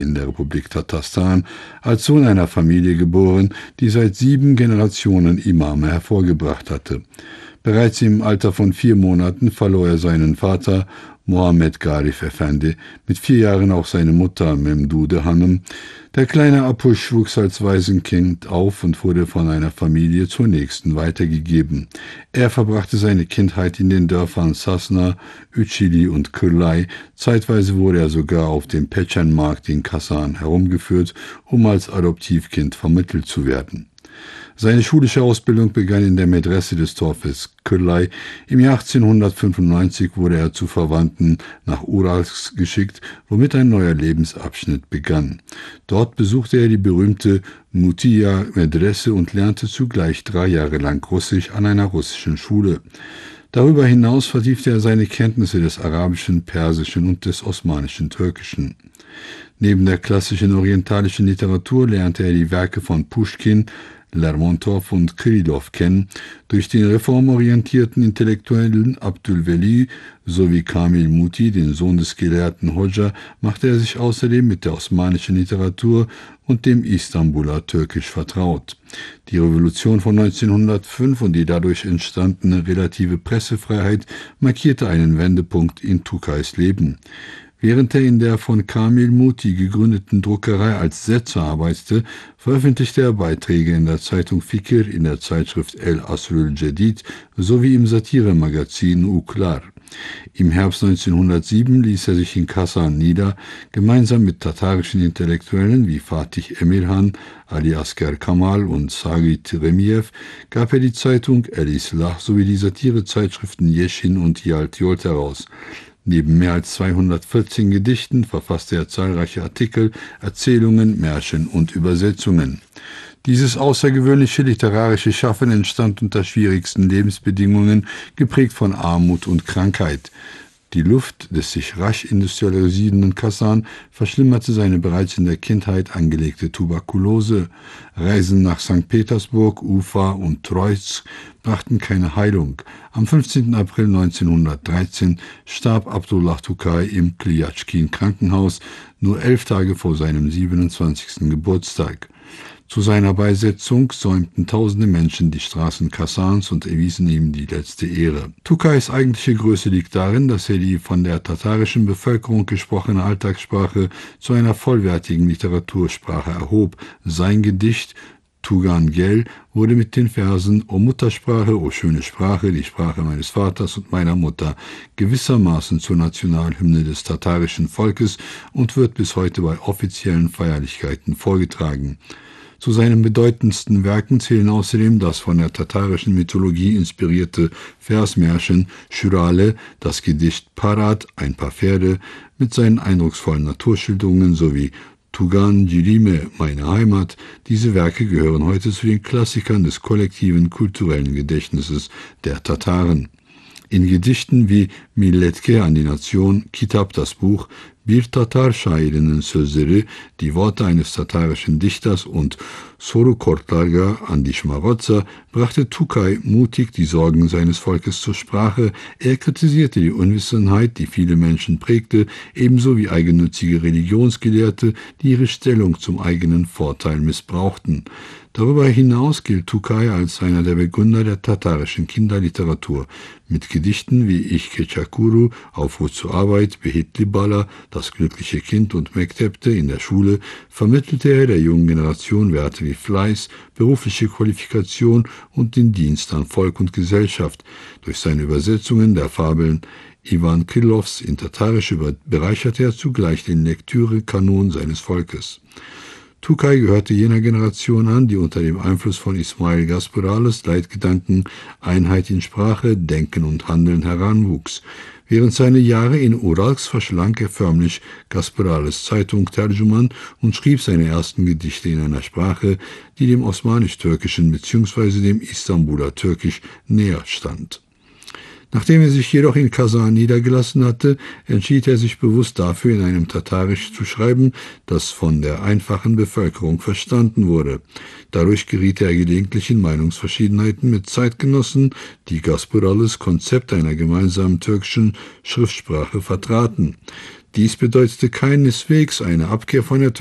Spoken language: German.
in der Republik Tatarstan, als Sohn einer Familie geboren, die seit 7 Generationen Imame hervorgebracht hatte. Bereits im Alter von 4 Monaten verlor er seinen Vater, Mohammed Garif Efendi, mit 4 Jahren auch seine Mutter Memdude Hanım. Der kleine Apuş wuchs als Waisenkind auf und wurde von einer Familie zur nächsten weitergegeben. Er verbrachte seine Kindheit in den Dörfern Sasna, Üçili und Kırlay. Zeitweise wurde er sogar auf dem Peçen-Markt in Kasan herumgeführt, um als Adoptivkind vermittelt zu werden. Seine schulische Ausbildung begann in der Medrese des Dorfes Kırlay. Im Jahr 1895 wurde er zu Verwandten nach Urals geschickt, womit ein neuer Lebensabschnitt begann. Dort besuchte er die berühmte Mutiya Medrese und lernte zugleich 3 Jahre lang Russisch an einer russischen Schule. Darüber hinaus vertiefte er seine Kenntnisse des Arabischen, Persischen und des osmanischen Türkischen. Neben der klassischen orientalischen Literatur lernte er die Werke von Puschkin, Lermontov und Krylov kennen. Durch den reformorientierten Intellektuellen Abdülveli sowie Kamil Muti, den Sohn des Gelehrten Hoxha, machte er sich außerdem mit der osmanischen Literatur und dem Istanbuler Türkisch vertraut. Die Revolution von 1905 und die dadurch entstandene relative Pressefreiheit markierte einen Wendepunkt in Tukais Leben. Während er in der von Kamil Muti gegründeten Druckerei als Setzer arbeitete, veröffentlichte er Beiträge in der Zeitung Fikir, in der Zeitschrift El Asrul Cedid sowie im Satiremagazin Uklar. Im Herbst 1907 ließ er sich in Kasan nieder. Gemeinsam mit tatarischen Intellektuellen wie Fatih Emirhan, Ali Asker Kamal und Sagit Remiev gab er die Zeitung El Islah sowie die Satirezeitschriften Yeşin und Yalt Yolt heraus. Neben mehr als 214 Gedichten verfasste er zahlreiche Artikel, Erzählungen, Märchen und Übersetzungen. Dieses außergewöhnliche literarische Schaffen entstand unter schwierigsten Lebensbedingungen, geprägt von Armut und Krankheit. Die Luft des sich rasch industrialisierenden Kasan verschlimmerte seine bereits in der Kindheit angelegte Tuberkulose. Reisen nach St. Petersburg, Ufa und Troizk brachten keine Heilung. Am 15. April 1913 starb Abdullah Tukay im Klyatschkin-Krankenhaus, nur 11 Tage vor seinem 27. Geburtstag. Zu seiner Beisetzung säumten tausende Menschen die Straßen Kasans und erwiesen ihm die letzte Ehre. Tukays eigentliche Größe liegt darin, dass er die von der tatarischen Bevölkerung gesprochene Alltagssprache zu einer vollwertigen Literatursprache erhob. Sein Gedicht Tugan Gel wurde mit den Versen O Muttersprache, o schöne Sprache, die Sprache meines Vaters und meiner Mutter gewissermaßen zur Nationalhymne des tatarischen Volkes und wird bis heute bei offiziellen Feierlichkeiten vorgetragen. Zu seinen bedeutendsten Werken zählen außerdem das von der tatarischen Mythologie inspirierte Versmärchen Schürale, das Gedicht Parat, ein paar Pferde, mit seinen eindrucksvollen Naturschilderungen sowie Tugan Cilime, meine Heimat. Diese Werke gehören heute zu den Klassikern des kollektiven kulturellen Gedächtnisses der Tataren. In Gedichten wie Milletke an die Nation, Kitap das Buch, Bir Tatar Şairinin Sözleri, die Worte eines tatarischen Dichters und Soru Kortlarga an die Schmarotzer brachte Tukay mutig die Sorgen seines Volkes zur Sprache. Er kritisierte die Unwissenheit, die viele Menschen prägte, ebenso wie eigennützige Religionsgelehrte, die ihre Stellung zum eigenen Vorteil missbrauchten. Darüber hinaus gilt Tukay als einer der Begründer der tatarischen Kinderliteratur. Mit Gedichten wie Ich Keçakuru, Aufruf zur Arbeit, Behitli Bala, Das glückliche Kind und Mektepte in der Schule vermittelte er der jungen Generation Werte wie Fleiß, berufliche Qualifikation und den Dienst an Volk und Gesellschaft. Durch seine Übersetzungen der Fabeln Ivan Krylovs in Tatarisch bereicherte er zugleich den Lektürekanon seines Volkes. Tukay gehörte jener Generation an, die unter dem Einfluss von Ismail Gasparales Leitgedanken Einheit in Sprache, Denken und Handeln heranwuchs. Während seiner Jahre in Urals verschlang er förmlich Gasparales Zeitung Tercüman und schrieb seine ersten Gedichte in einer Sprache, die dem osmanisch-türkischen bzw. dem Istanbuler Türkisch näher stand. Nachdem er sich jedoch in Kasan niedergelassen hatte, entschied er sich bewusst dafür, in einem Tatarisch zu schreiben, das von der einfachen Bevölkerung verstanden wurde. Dadurch geriet er gelegentlich in Meinungsverschiedenheiten mit Zeitgenossen, die Gasparales Konzept einer gemeinsamen türkischen Schriftsprache vertraten. Dies bedeutete keineswegs eine Abkehr von der